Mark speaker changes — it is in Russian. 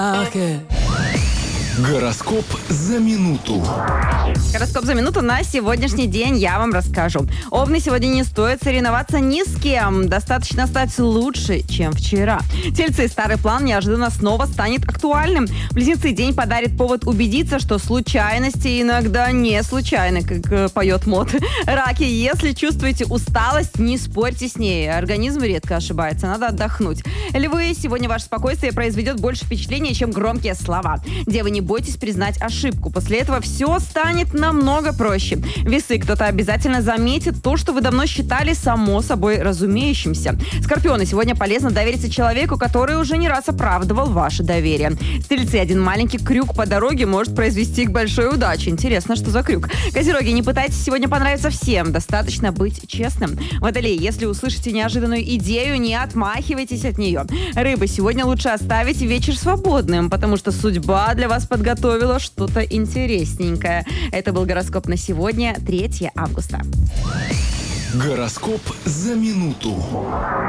Speaker 1: Гороскоп за минуту.
Speaker 2: Гороскоп за минуту на сегодняшний день я вам расскажу. Овны, сегодня не стоит соревноваться ни с кем. Достаточно стать лучше, чем вчера. Тельцы, старый план неожиданно снова станет актуальным. Близнецы, день подарит повод убедиться, что случайности иногда не случайны, как поет Мот. Раки, если чувствуете усталость, не спорьте с ней. Организм редко ошибается, надо отдохнуть. Львы, сегодня ваше спокойствие произведет больше впечатления, чем громкие слова. Девы, не бойтесь признать ошибку. После этого все станет намного проще. Весы, кто-то обязательно заметит то, что вы давно считали само собой разумеющимся. Скорпионы, сегодня полезно довериться человеку, который уже не раз оправдывал ваше доверие. Стрельцы, один маленький крюк по дороге может произвести к большой удаче. Интересно, что за крюк? Козероги, не пытайтесь сегодня понравиться всем. Достаточно быть честным. Водолеи, если услышите неожиданную идею, не отмахивайтесь от нее. Рыбы, сегодня лучше оставить вечер свободным, потому что судьба для вас подготовила что-то интересненькое. Это был гороскоп на сегодня, 3 августа.
Speaker 1: Гороскоп за минуту.